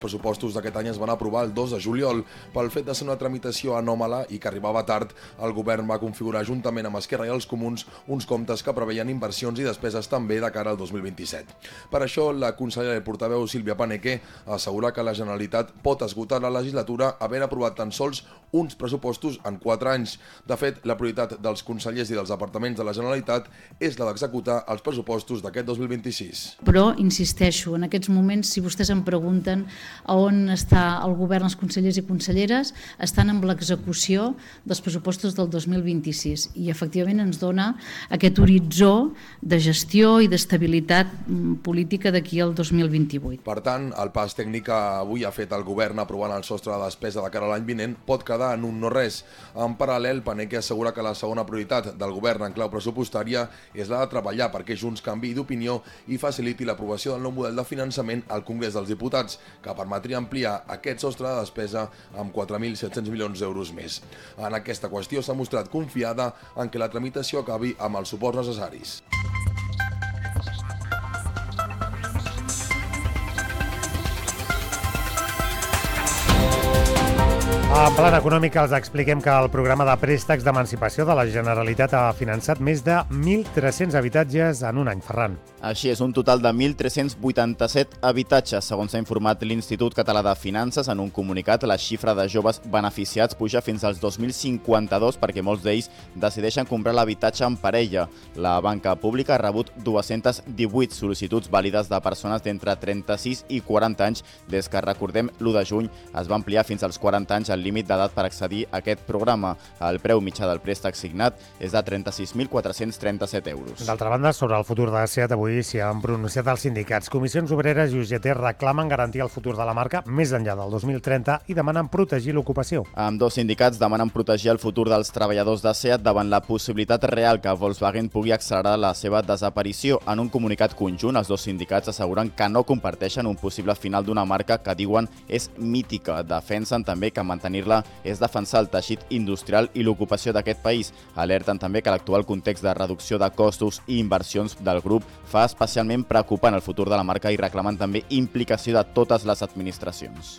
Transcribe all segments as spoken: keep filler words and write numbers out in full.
Els pressupostos d'aquest any es van aprovar el dos de juliol. Pel fet de ser una tramitació anòmala i que arribava tard, el govern va configurar juntament amb Esquerra i els Comuns uns comptes que preveien inversions i despeses també de cara al dos mil vint-i-set. Per això, la consellera i portaveu Sílvia Paneque assegura que la Generalitat pot esgotar la legislatura havent aprovat tan sols uns pressupostos en quatre anys. De fet, la prioritat dels consellers i dels departaments de la Generalitat és la d'executar els pressupostos d'aquest dos mil vint-i-sis. Però, insisteixo, en aquests moments, si vostès em pregunten a on està el govern, els consellers i conselleres, estan amb l'execució dels pressupostos del dos mil vint-i-sis i efectivament ens dona aquest horitzó de gestió i d'estabilitat política d'aquí al dos mil vint-i-vuit. Per tant, el pas tècnic que avui ha fet el govern aprovant el sostre de despesa de cara a l'any vinent pot quedar en un no res. En paral·lel, Paneque assegura que la segona prioritat del govern en clau pressupostària és la de treballar perquè Junts canviï d'opinió i faciliti l'aprovació del nou model de finançament al Congrés dels Diputats, que permetria ampliar aquest sostre de despesa amb quatre mil set-cents milions d'euros més. En aquesta qüestió s'ha mostrat confiada en que la tramitació acabi amb els suports necessaris. En Plana Econòmica els expliquem que el programa de préstecs d'emancipació de la Generalitat ha finançat més de mil tres-cents habitatges en un any. Ferran. Així és, un total de mil tres-cents vuitanta-set habitatges. Segons s'ha informat l'Institut Català de Finances, en un comunicat, la xifra de joves beneficiats puja fins als dos mil cinquanta-dos perquè molts d'ells decideixen comprar l'habitatge en parella. La banca pública ha rebut dues-centes divuit sol·licituds vàlides de persones d'entre trenta-sis i quaranta anys des que, recordem, l'u de juny es va ampliar fins als quaranta anys el límit d'edat per accedir a aquest programa. El preu mitjà del préstec signat és de trenta-sis mil quatre-cents trenta-set euros. D'altra banda, sobre el futur de SEAT, avui s'hi han pronunciat els sindicats. Comissions Obreres i U G T reclamen garantir el futur de la marca més enllà del dos mil trenta i demanen protegir l'ocupació. Ambdós sindicats demanen protegir el futur dels treballadors de SEAT davant la possibilitat real que Volkswagen pugui accelerar la seva desaparició. En un comunicat conjunt, els dos sindicats asseguren que no comparteixen un possible final d'una marca que diuen és mítica. Defensen també que mantenir-la és defensar el teixit industrial i l'ocupació d'aquest país. Alerten també que l'actual context de reducció de costos i inversions del grup fa especialment preocupant el futur de la marca i reclamen també implicació de totes les administracions.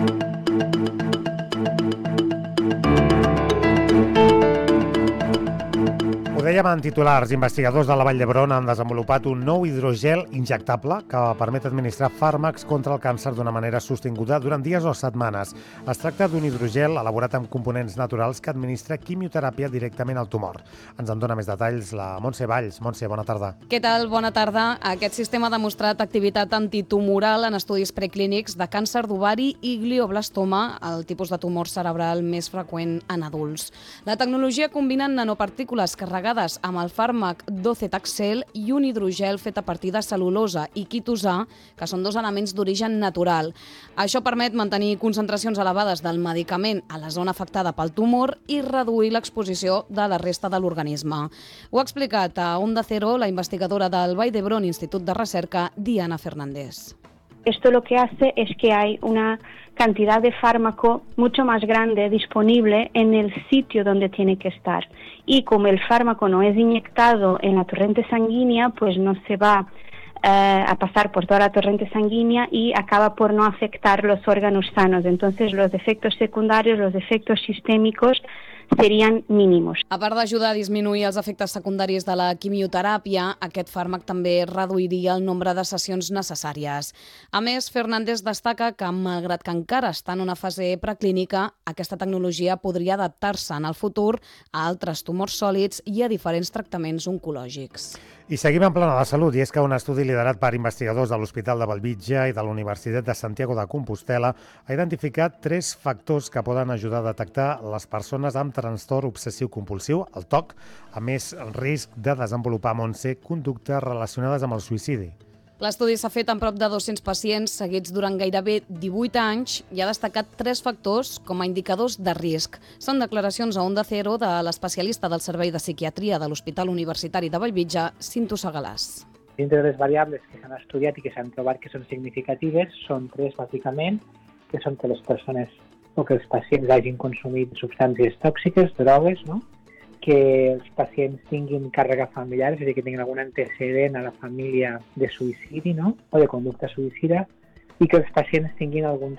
Ho dèiem en titulars, investigadors de la Vall d'Hebron han desenvolupat un nou hidrogel injectable que permet administrar fàrmacs contra el càncer d'una manera sostinguda durant dies o setmanes. Es tracta d'un hidrogel elaborat amb components naturals que administra quimioteràpia directament al tumor. Ens en dona més detalls la Montse Valls. Montse, bona tarda. Què tal? Bona tarda. Aquest sistema ha demostrat activitat antitumoral en estudis preclínics de càncer d'ovari i glioblastoma, el tipus de tumor cerebral més freqüent en adults. La tecnologia combina nanopartícules carregades amb el fàrmac docetaxel i un hidrogel fet a partir de cel·lulosa i quitosà, que són dos elements d'origen natural. Això permet mantenir concentracions elevades del medicament a la zona afectada pel tumor i reduir l'exposició de la resta de l'organisme. Ho ha explicat a Onda Cero la investigadora del Vall d'Hebron Institut de Recerca, Diana Fernández. Esto lo que hace es que hay una cantidad de fármaco mucho más grande disponible en el sitio donde tiene que estar. Y como el fármaco no es inyectado en la torrente sanguínea, pues no se va eh, a pasar por toda la torrente sanguínea y acaba por no afectar los órganos sanos. Entonces los efectos secundarios, los efectos sistémicos serien mínimos. A part d'ajudar a disminuir els efectes secundaris de la quimioteràpia, aquest fàrmac també reduiria el nombre de sessions necessàries. A més, Fernández destaca que, malgrat que encara està en una fase preclínica, aquesta tecnologia podria adaptar-se en el futur a altres tumors sòlids i a diferents tractaments oncològics. I seguim en plana de salut, i és que un estudi liderat per investigadors de l'Hospital de Bellvitge i de la Universitat de Santiago de Compostela ha identificat tres factors que poden ajudar a detectar les persones amb trastorn obsessiu-compulsiu, el T O C, a més el risc de desenvolupar, Montse, conductes relacionades amb el suïcidi. L'estudi s'ha fet amb prop de dos-cents pacients seguits durant gairebé divuit anys i ha destacat tres factors com a indicadors de risc. Són declaracions a Onda Cero de l'especialista del Servei de Psiquiatria de l'Hospital Universitari de Bellvitge, Cinto Segalàs. Dintre de les variables que s'han estudiat i que s'han trobat que són significatives són tres, bàsicament, que són que les persones o que els pacients hagin consumit substàncies tòxiques, drogues, no? Que els pacients tinguin càrrega familiar, és a dir, que tinguin algun antecedent a la família de suïcidi, no? O de conducta suïcida, i que els pacients tinguin algun